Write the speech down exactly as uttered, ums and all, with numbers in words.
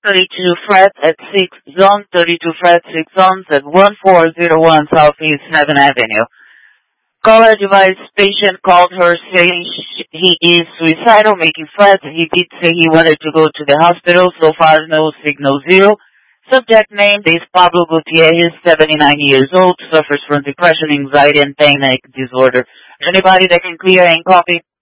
thirty-two frets at six zone, thirty-two frets, six zones at one four zero one Southeast seventh Avenue. Caller device patient called her saying he is suicidal, making threats. He did say he wanted to go to the hospital. So far, no signal, zero. Subject name is Pablo Gutierrez, seventy-nine years old, suffers from depression, anxiety, and panic disorder. Anybody that can clear and copy?